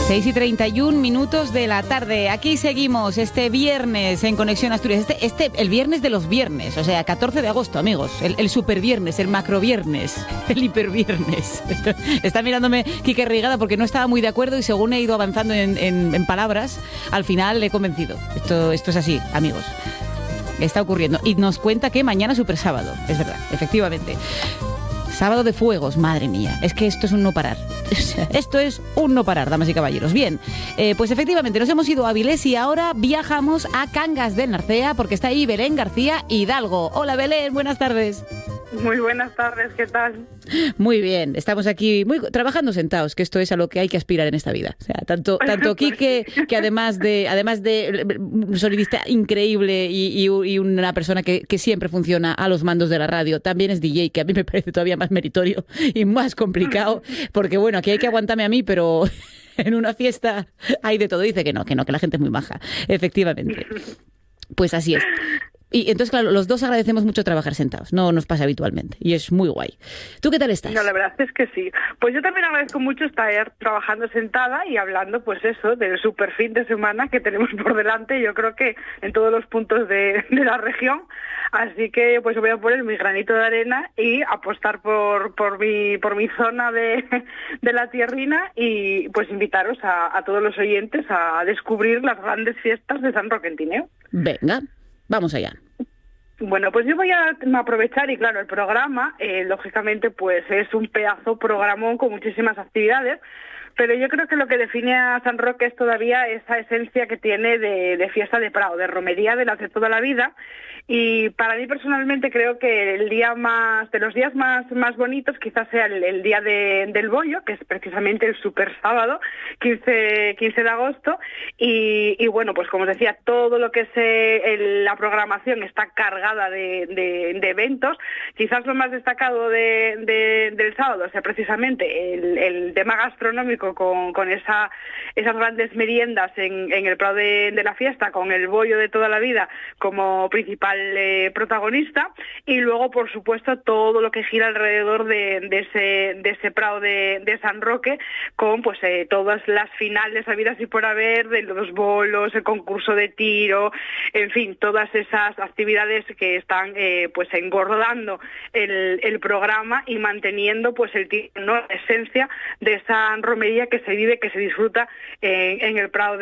6:31 de la tarde. Aquí seguimos este viernes en Conexión Asturias. El viernes de los viernes, o sea, 14 de agosto, amigos. El superviernes, el macroviernes, el hiperviernes. Está mirándome Quique Rigada porque no estaba muy de acuerdo y según he ido avanzando en palabras, al final le he convencido. Esto es así, amigos. Está ocurriendo. Y nos cuenta que mañana es super sábado. Es verdad, efectivamente. Sábado de fuegos, madre mía. Es que esto es un no parar. Esto es un no parar, damas y caballeros. Bien, pues efectivamente nos hemos ido a Avilés y ahora viajamos a Cangas del Narcea porque está ahí Belén García Hidalgo. Hola Belén, buenas tardes. Muy buenas tardes, ¿qué tal? Muy bien, estamos aquí trabajando sentados, que esto es a lo que hay que aspirar en esta vida. O sea, tanto Quique, que además de un sonidista increíble y una persona que siempre funciona a los mandos de la radio, también es DJ, que a mí me parece todavía más meritorio y más complicado, porque bueno, aquí hay que aguantarme a mí, pero en una fiesta hay de todo. Dice que no, que la gente es muy maja, efectivamente. Pues así es. Y entonces, claro, los dos agradecemos mucho trabajar sentados. No nos pasa habitualmente. Y es muy guay. ¿Tú qué tal estás? No, la verdad es que sí. Pues yo también agradezco mucho estar trabajando sentada y hablando, pues eso, del super fin de semana que tenemos por delante, yo creo que en todos los puntos de la región. Así que pues voy a poner mi granito de arena y apostar por mi zona de la tierrina y pues invitaros a todos los oyentes a descubrir las grandes fiestas de San Roque en Tineo. Venga. Vamos allá. Bueno, pues yo voy a aprovechar y claro, el programa, lógicamente, pues es un pedazo programón con muchísimas actividades, pero yo creo que lo que define a San Roque es todavía esa esencia que tiene de fiesta de Prado, de romería de las de toda la vida. Y para mí personalmente creo que el día de los días más bonitos quizás sea el día del bollo, que es precisamente el super sábado, 15 de agosto. Y bueno, pues como os decía, todo lo que es la programación está cargada de eventos. Quizás lo más destacado del sábado sea precisamente el tema gastronómico con esas grandes meriendas en el Prado de la fiesta, con el bollo de toda la vida como principal protagonista, y luego por supuesto todo lo que gira alrededor de ese Prado de San Roque, con pues todas las finales habidas y por haber, de los bolos, el concurso de tiro, en fin, todas esas actividades que están pues engordando el programa y manteniendo pues la esencia de esa romería que se vive, que se disfruta en el Prado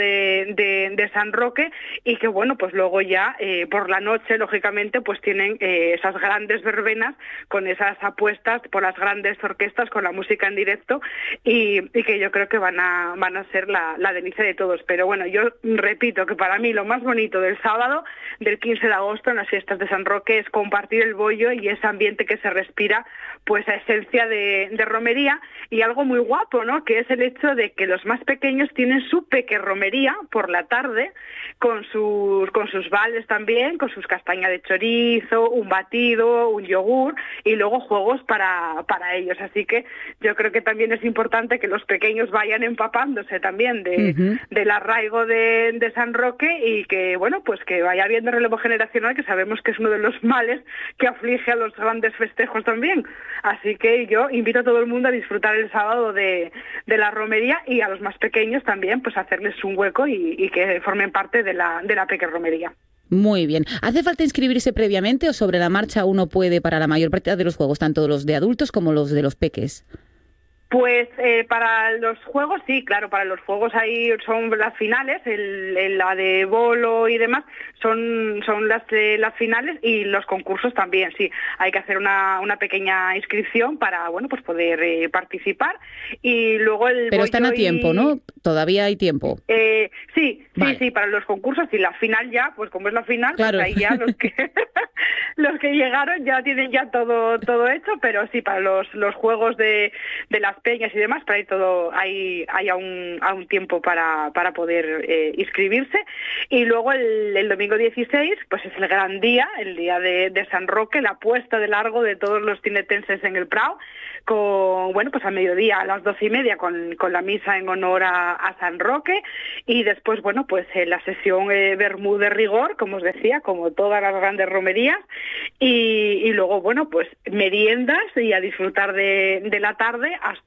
de San Roque, y que bueno, pues luego ya por la noche lógicamente pues tienen esas grandes verbenas con esas apuestas por las grandes orquestas con la música en directo y que yo creo que van a ser la delicia de todos. Pero bueno, yo repito que para mí lo más bonito del sábado, del 15 de agosto en las fiestas de San Roque, es compartir el bollo y ese ambiente que se respira, pues a esencia de romería, y algo muy guapo, ¿no?, que es el hecho de que los más pequeños tienen su pequerromería por la tarde, con sus vales también, con sus castañas de chorizo, un batido, un yogur y luego juegos para ellos. Así que yo creo que también es importante que los pequeños vayan empapándose también del arraigo de San Roque, y que bueno, pues que vaya habiendo relevo generacional, que sabemos que es uno de los males que aflige a los grandes festejos también. Así que yo invito a todo el mundo a disfrutar el sábado de la romería, y a los más pequeños también pues hacerles un hueco y que formen parte de la pequerromería. Muy bien. ¿Hace falta inscribirse previamente o sobre la marcha uno puede para la mayor parte de los juegos, tanto los de adultos como los de los peques? Pues para los juegos sí, claro, para los juegos ahí son las finales, la de bolo y demás son las finales, y los concursos también, sí, hay que hacer una pequeña inscripción para, bueno, pues poder participar, y luego Pero están a tiempo, ¿no? Todavía hay tiempo. Sí, vale. Sí, para los concursos, y la final ya, pues como es la final, claro. Pues ahí ya los que llegaron ya tienen ya todo hecho, pero sí, para los juegos de las peñas y demás, para ahí todo hay aún tiempo para poder inscribirse. Y luego el domingo 16 pues es el gran día, el día de San Roque, la puesta de largo de todos los tinetenses en el Prado, con, bueno, pues a mediodía a las 12:30 con la misa en honor a San Roque, y después, bueno, pues la sesión vermú de rigor, como os decía, como todas las grandes romerías, y luego, bueno, pues meriendas y a disfrutar de la tarde hasta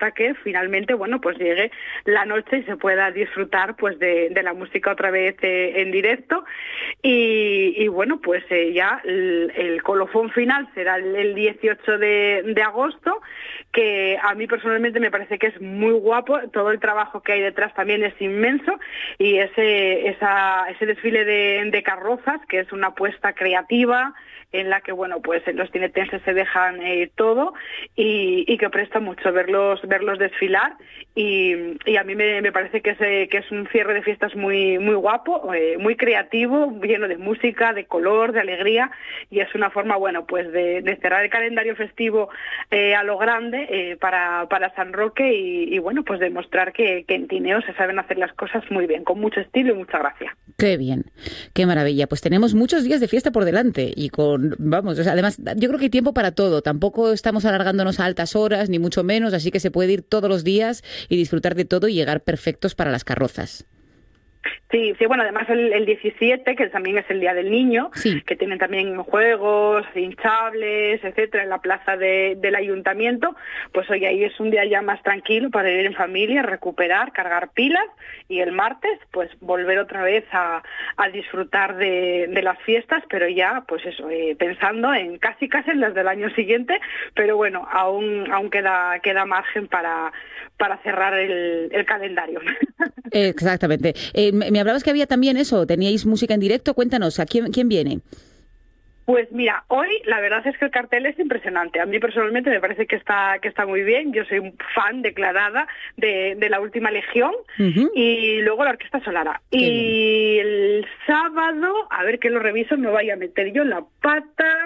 hasta que finalmente, bueno, pues llegue la noche y se pueda disfrutar pues de la música otra vez en directo. Y bueno, pues ya el colofón final será el 18 de agosto, que a mí personalmente me parece que es muy guapo. Todo el trabajo que hay detrás también es inmenso, y ese desfile de carrozas, que es una apuesta creativa en la que, bueno, pues los tinetenses se dejan todo, y que presta mucho verlos desfilar, y a mí me parece que es un cierre de fiestas muy muy guapo, muy creativo, lleno de música, de color, de alegría, y es una forma, bueno, pues de cerrar el calendario festivo a lo grande para San Roque, y bueno, pues demostrar que en Tineo se saben hacer las cosas muy bien, con mucho estilo y mucha gracia. Qué bien, qué maravilla. Pues tenemos muchos días de fiesta por delante y vamos, o sea, además yo creo que hay tiempo para todo. Tampoco estamos alargándonos a altas horas, ni mucho menos, así que se puede ir todos los días y disfrutar de todo y llegar perfectos para las carrozas. Sí, bueno, además el 17, que también es el Día del Niño, sí, que tienen también juegos, hinchables, etcétera, en la plaza del ayuntamiento, pues hoy ahí es un día ya más tranquilo para ir en familia, recuperar, cargar pilas, y el martes pues volver otra vez a disfrutar de las fiestas, pero ya pues eso, pensando en casi en las del año siguiente, pero bueno, aún queda margen para cerrar el calendario. Exactamente. Me hablabas que había también eso, teníais música en directo. Cuéntanos, ¿a quién viene? Pues mira, hoy la verdad es que el cartel es impresionante. A mí personalmente me parece que está muy bien. Yo soy un fan declarada de la Última Legión, y luego la Orquesta Solara. Y el sábado, a ver que lo reviso, no vaya a meter yo la pata.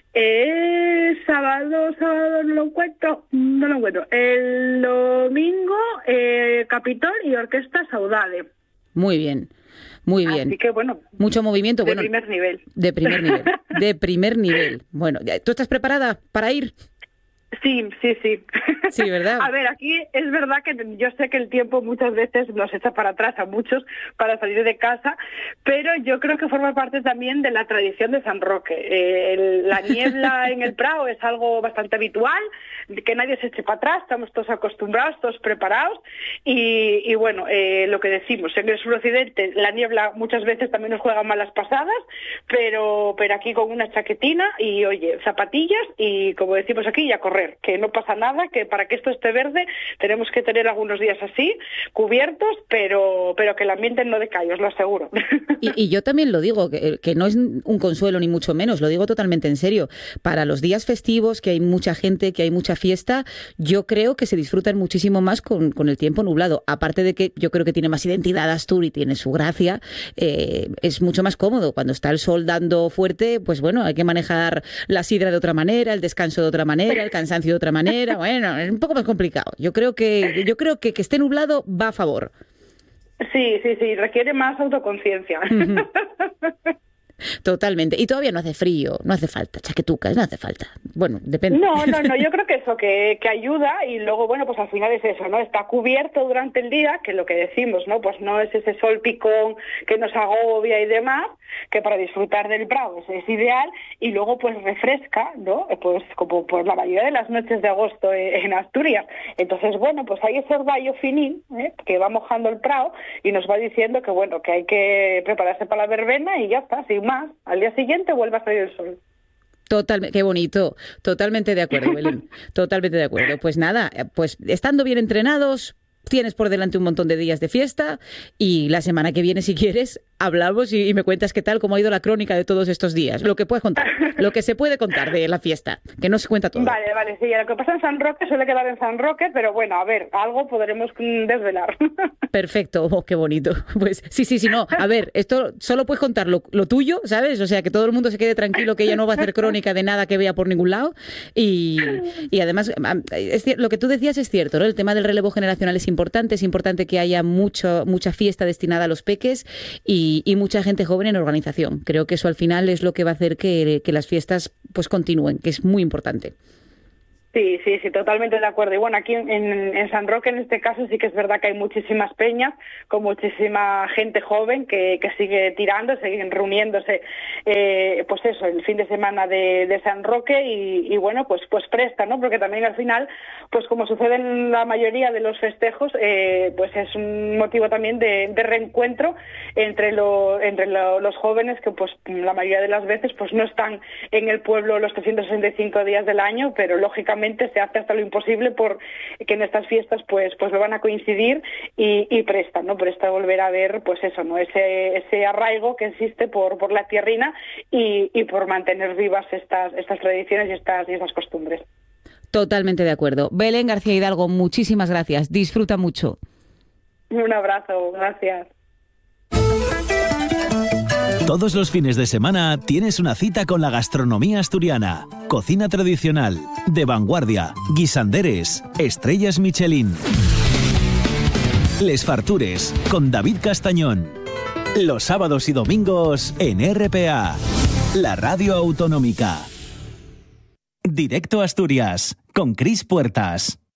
Sábado no lo encuentro. El domingo, Capitol y Orquesta Saudade. Muy bien. Muy bien. Así que, bueno, mucho movimiento. De primer nivel. De primer nivel. De primer nivel. Bueno, ¿tú estás preparada para ir? Sí. Sí, ¿verdad? A ver, aquí es verdad que yo sé que el tiempo muchas veces nos echa para atrás a muchos para salir de casa, pero yo creo que forma parte también de la tradición de San Roque. La niebla en el Prado es algo bastante habitual, que nadie se eche para atrás, estamos todos acostumbrados, todos preparados, y bueno, lo que decimos, en el suroccidente la niebla muchas veces también nos juega malas pasadas, pero aquí con una chaquetina y, oye, zapatillas, y como decimos aquí, ya correr, que no pasa nada, que para que esto esté verde tenemos que tener algunos días así, cubiertos, pero que el ambiente no decae, os lo aseguro. Y yo también lo digo, que no es un consuelo ni mucho menos, lo digo totalmente en serio. Para los días festivos, que hay mucha gente, que hay mucha fiesta, yo creo que se disfrutan muchísimo más con el tiempo nublado. Aparte de que yo creo que tiene más identidad Asturias y tiene su gracia, es mucho más cómodo. Cuando está el sol dando fuerte, pues bueno, hay que manejar la sidra de otra manera, el descanso de otra manera, el cansancio de otra manera. Bueno, es un poco más complicado. Yo creo que esté nublado va a favor. Sí, requiere más autoconciencia. Totalmente. Y todavía no hace frío, no hace falta, chaquetucas, no hace falta. Bueno, depende. No, yo creo que eso, que ayuda, y luego, bueno, pues al final es eso, ¿no? Está cubierto durante el día, que lo que decimos, ¿no? Pues no es ese sol picón que nos agobia y demás, que para disfrutar del Prado es ideal, y luego pues refresca, ¿no? Pues como por la mayoría de las noches de agosto en Asturias. Entonces, bueno, pues hay ese orvallo finín, que va mojando el Prado y nos va diciendo que, bueno, que hay que prepararse para la verbena, y ya está, sin más. Al día siguiente vuelve a salir el sol. Totalmente, qué bonito. Totalmente de acuerdo, Belén. Totalmente de acuerdo. Pues nada, pues estando bien entrenados, tienes por delante un montón de días de fiesta, y la semana que viene, si quieres, hablamos y me cuentas qué tal, cómo ha ido la crónica de todos estos días. Lo que puedes contar, lo que se puede contar de la fiesta, que no se cuenta todo. Vale, sí, lo que pasa en San Roque suele quedar en San Roque, pero bueno, a ver, algo podremos desvelar. Perfecto, qué bonito. Pues sí, no, a ver, esto solo puedes contar lo tuyo, ¿sabes? O sea, que todo el mundo se quede tranquilo, que ella no va a hacer crónica de nada que vea por ningún lado, y además, lo que tú decías es cierto, ¿no? El tema del relevo generacional es importante que haya mucha fiesta destinada a los peques, y mucha gente joven en organización. Creo que eso al final es lo que va a hacer que las fiestas pues continúen, que es muy importante. Sí, totalmente de acuerdo. Y bueno, aquí en San Roque, en este caso, sí que es verdad que hay muchísimas peñas, con muchísima gente joven que sigue tirando, siguen reuniéndose, pues eso, el fin de semana de San Roque y bueno, pues presta, ¿no? Porque también al final, pues como sucede en la mayoría de los festejos, pues es un motivo también de reencuentro entre los jóvenes que pues la mayoría de las veces pues no están en el pueblo los 365 días del año, pero lógicamente se hace hasta lo imposible por que en estas fiestas pues lo van a coincidir y presta, ¿no? Presta volver a ver pues eso, ¿no? Ese arraigo que existe por la tierrina y por mantener vivas estas tradiciones y estas costumbres. Totalmente de acuerdo. Belén García Hidalgo, muchísimas gracias. Disfruta mucho. Un abrazo, gracias. Todos los fines de semana tienes una cita con la gastronomía asturiana. Cocina tradicional, de vanguardia, guisanderes, estrellas Michelin. Les Fartures, con David Castañón. Los sábados y domingos en RPA, la radio autonómica. Directo a Asturias, con Cris Puertas.